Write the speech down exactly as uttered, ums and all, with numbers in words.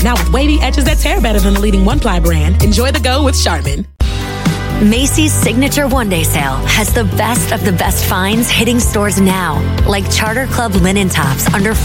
Now with wavy edges that tear better than the leading one-ply brand, enjoy the go with Charmin. Macy's Signature One Day Sale has the best of the best finds hitting stores now, like Charter Club linen tops under